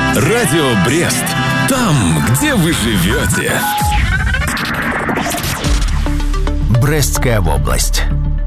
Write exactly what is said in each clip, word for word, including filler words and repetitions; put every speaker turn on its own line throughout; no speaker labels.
Радио Брест. Там, где вы живете.
Брестская область.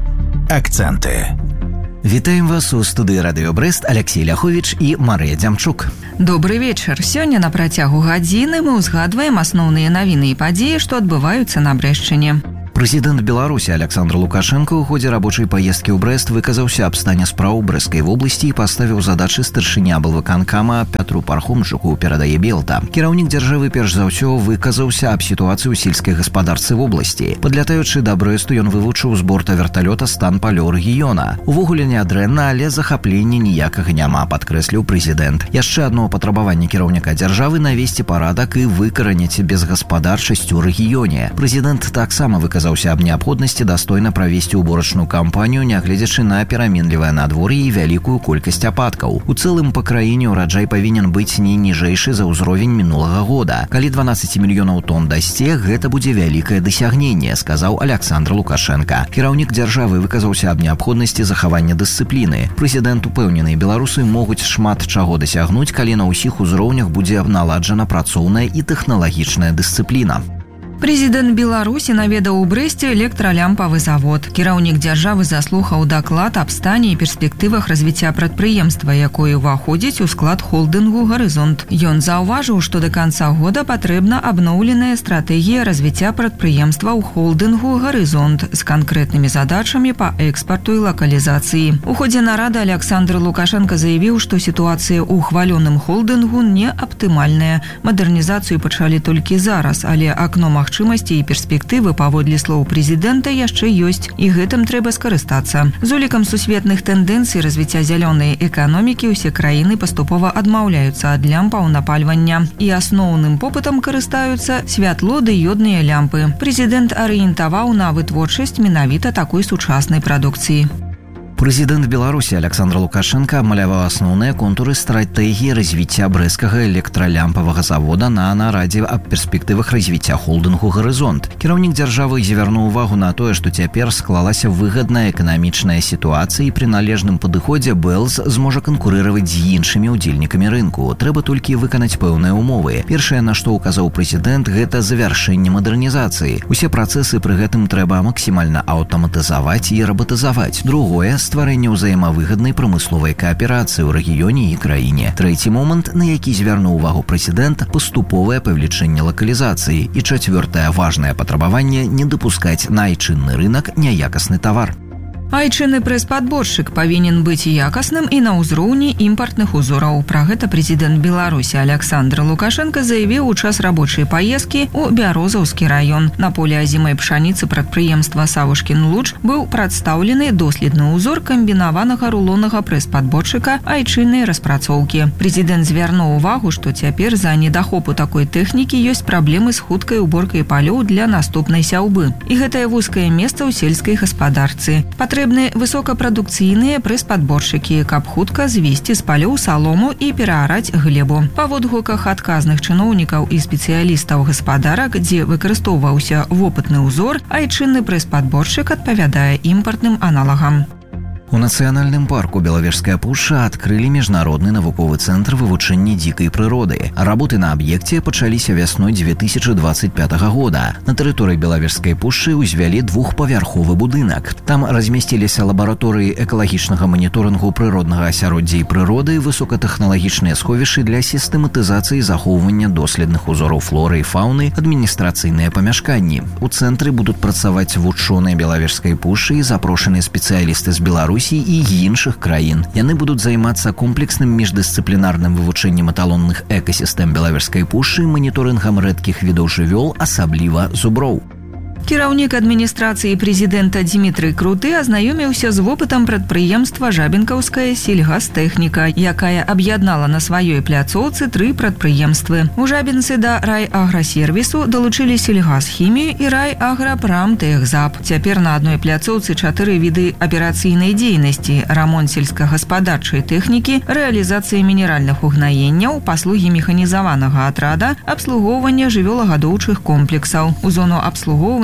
Акценты.
Вітаем вас у студыі Радыё Брест, Алексей Ляхович і Марыя Дзямчук.
Добрый вечар. Сёння на працягу гадзіны мы ўзгадваем асноўныя навіны і падзеі, што адбываюцца на Брэстчыне.
Прэзідэнт Беларусі Александр Лукашенко ў ходзе рабочай паездкі ў Брэст выказаўся аб стане спраў Брэсцкай вобласці і паставіў задачы старшыні аблвыканкама Пятру Пархомчуку, перадае Белта. Кіраўнік дзяржавы перш за ўсё выказаўся аб сітуацыі ў сельскай гаспадарцы вобласці. Падлятаючы да Брэсту, ён вывучыў з борта верталёта стан палёў рэгіёна. Увогуле нядрэнна, але захаплення ніякага няма, падкрэсліў прэзідэнт. Яшчэ адно патрабаванне кіраўніка дзяржавы навесці парадак і выкараніць безгаспадарчасць у рэгіёне. Прэзідэнт таксама выказаў об неабходнасці дастойна правесці уборачную кампанію, нягледзячы на пераменлівае надвор'е і вялікую колькасць ападкаў. У цэлым па краіне ўраджай павінен быць не ніжэйшы за ўзровень мінулага года. Калі дванаццаць мільёнаў тонн дасце, гэта будзе вялікае дасягненне, сказаў Александр Лукашенко. Кіраўнік дзяржавы выказаўся аб неабходнасці захавання дысцыпліны. Прэзідэнт упэўнены, беларусы могуць шмат чаго дасягнуць, калі на ўсіх узроўнях будзе наладжана працоўная і тэхналагічная дысцыпліна.
Прэзідэнт Беларусі наведаў у Брэсце электралямпавы завод. Кіраўнік дзяржавы заслухаў даклад аб стане і перспектывах развіцця прадпрыемства, якое ўваходзіць у склад холдынгу «Гарызонт». Ён заўважыў, што да канца года патрэбна абноўленая стратэгія развіцця прадпрыемства ў холдынгу «Гарызонт» з канкрэтнымі задачамі па экспарту і лакалізацыі. У ходзе нарады Александр Лукашенко заявіў, што сітуацыя ў хвалёным холдынгу не аптымальная. Мадэрнізацыю пачалі толькі зараз, але акно магчымасці і перспектывы, паводле слоў прэзідэнта, яшчэ ёсць, і гэтым трэба скарыстацца. З улікам сусветных тэндэнцый развіцця зялёнай эканомікі ўсе краіны паступова адмаўляюцца ад лямпаў напальвання, і асноўным попытам карыстаюцца святлодыёдныя лямпы. Прэзідэнт арыентаваў на вытворчасць менавіта такой сучаснай прадукцыі.
Прэзідэнт Беларусі Александр Лукашенко абмаляваў асноўныя контуры стратэгіі развіцця брэсцкага электралямпавага завода на нарадзе аб перспектывах развіцця холдынгу «Гарызонт». Кіраўнік дзяржавы звярнуў увагу на тое, што цяпер склалася выгадная эканамічная сітуацыя і пры належным падыходзе Белз зможа канкурыраваць з іншымі ўдзельнікамі рынку. Трэба толькі выканаць пэўныя ўмовы. Першае, на што ўказаў прэзідэнт, гэта завяршэнне мадэрнізацыі. Усе працэсы пры гэтым трэба максімальна аўтаматызаваць і рабатызаваць. Другое, стварэнне ўзаемавыгаднай прамысловай кааперацыі ў рэгіёне і краіне. Трэці момант, на які звярнуў увагу прэзідэнт, паступовае павелічэнне лакалізацыі. І чацвёртае важнае патрабаванне не дапускаць на айчынны рынак няякасны тавар.
Айчынны прэс-падборшчык павінен быць якасным і на ўзроўні імпартных узораў. Пра гэта прэзідэнт Беларусі Александр Лукашенко заявіў у час рабочай паездкі ў Бярозаўскі раён. На поле азімай пшаніцы прадпрыемства «Савушкін Луч» быў прадстаўлены доследны ўзор камбінаванага рулоннага прэс-падборшчыка айчыннай распрацоўкі. Прэзідэнт звярнуў увагу, што цяпер за недахопу такой тэхнікі ёсць праблемы з хуткай уборкай палёў для наступнай сяўбы. І гэтае вузкае месца ў сельскай гаспадарцы. Патрэбны высокапрадукцыйныя прэс-падборшчыкі, каб хутка звесці з палёў салому і пераараць глебу. Па водгуках адказных чыноўнікаў і спецыялістаў гаспадарак, дзе выкарыстоўваўся вопытны ўзор, айчынны прэс-падборшчык адпавядае імпартным аналагам.
У нацыянальным парку Белавежская пушча адкрылі міжнародны навуковы цэнтр вывучэння дзікай прыроды. Работы на аб'екце пачаліся вясной дзве тысячы дваццаць пятага года. На тэрыторыі Белавежскай пушчы ўзвялі двухпавярховы будынак. Там размясціліся лабараторыі экалагічнага маніторынгу прыроднага асяроддзя і прыроды, высокатэхналагічныя сховішчы для сістэматызацыі захоўвання доследных узораў флоры і фауны, адміністрацыйныя памяшканні. У цэнтры будуць працаваць вучоныя Белавежскай пушчы і запрошаныя спецыялісты з Беларусі і іншых краін. Яны будуць займацца комплексным міждысцыплінарным вывучэннем эталонных экасістэм Белавежскай пушчы, маніторынгам рэдкіх відаў жывёл, асабліва зуброў.
Кіраўнік адміністрацыі прэзідэнта Дзімітрый Круты азнаёміўся з вопытам прадпрыемства «Жабінкаўская сельгастэхніка», якая аб'яднала на сваёй пляцоўцы тры прадпрыемствы. У Жабінцы да райаграсервісу далучылі сельгасхімію і райаграпрамтэхзап. Цяпер на адной пляцоўцы чатыры віды аперацыйнай дзейнасці: рамонт сельскагаспадарчай тэхнікі, рэалізацыя мінеральных угнаенняў, паслугі механізаванага атрада, абслугоўвання жывёлагадоўчых комплексаў. У зону абслугоўвання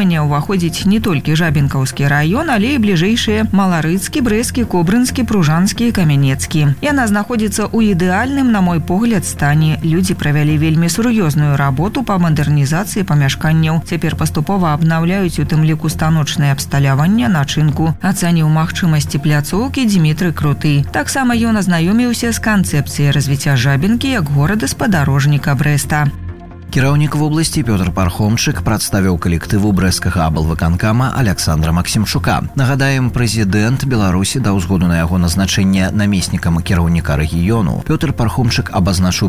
абсталявання ўваходзіць не толькі Жабінкаўскі раён, але і бліжэйшыя Маларыцкі, Брэсцкі, Кобрынскі, Пружанскі і Камянецкі. Яна знаходзіцца ў ідэальным, на мой погляд, стане. Людзі правялі вельмі сур'ёзную работу па мадэрнізацыі памяшканняў. Цяпер паступова абнаўляюць у тым ліку станочнае абсталяванне, начынку. Ацаніў магчымасці пляцоўкі Дзімітрый Круты. Таксама ён азнаёміўся з канцэпцыяй развіцця Жабінкі як горада-спадарожніка Брэста.
Кіраўнік вобласці Пётр Пархомчык прадставіў калектыву брэсцкага аблвыканкама Александра Максімчука. Нагадаем, прэзідэнт Беларусі даў згоду на яго назначэнне намеснікам кіраўніка рэгіёну. Пётр Пархомчык абазначыў